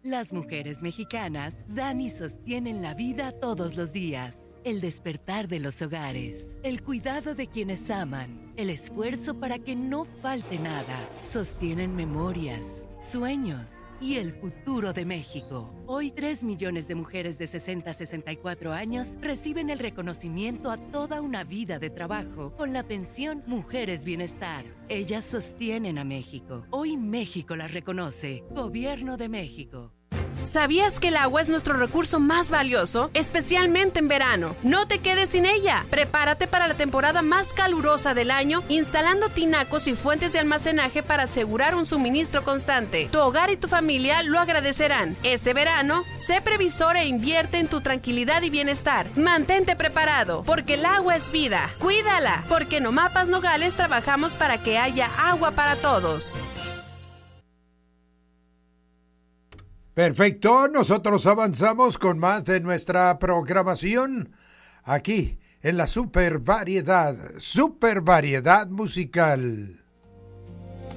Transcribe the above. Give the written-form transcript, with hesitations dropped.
Las mujeres mexicanas dan y sostienen la vida todos los días. El despertar de los hogares, el cuidado de quienes aman, el esfuerzo para que no falte nada, sostienen memorias, sueños y el futuro de México. Hoy 3 millones de mujeres de 60 a 64 años reciben el reconocimiento a toda una vida de trabajo con la pensión Mujeres Bienestar. Ellas sostienen a México. Hoy México las reconoce. Gobierno de México. ¿Sabías que el agua es nuestro recurso más valioso? Especialmente en verano. No te quedes sin ella. Prepárate para la temporada más calurosa del año instalando tinacos y fuentes de almacenaje para asegurar un suministro constante. Tu hogar y tu familia lo agradecerán. Este verano, sé previsor e invierte en tu tranquilidad y bienestar. Mantente preparado, porque el agua es vida. Cuídala, porque en Omapas Nogales trabajamos para que haya agua para todos. Perfecto, nosotros avanzamos con más de nuestra programación aquí en la super variedad musical.